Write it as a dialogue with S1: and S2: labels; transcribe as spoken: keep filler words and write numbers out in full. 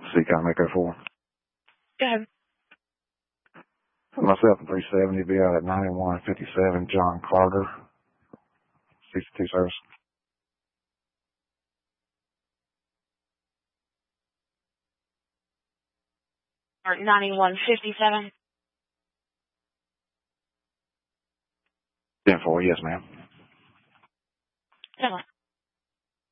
S1: C-Com Echo four.
S2: Go ahead.
S1: Myself and three seventy, be out at ninety-one fifty-seven John Carter, sixty-two service.
S2: Or ninety-one fifty-seven.
S1: ten four, yes, ma'am.
S2: Go ahead.